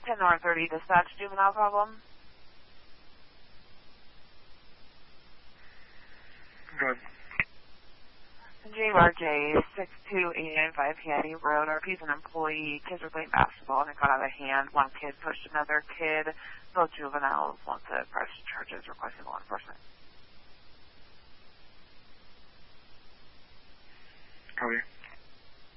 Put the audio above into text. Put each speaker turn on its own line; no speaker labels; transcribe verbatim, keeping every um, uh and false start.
ten North thirty dispatch, juvenile problem.
Good.
J R J six two eight nine five Handy Road. R P's an employee. Kids were playing basketball and it got out of hand. One kid pushed another kid. Both juveniles want to press charges requesting law enforcement.
Copy.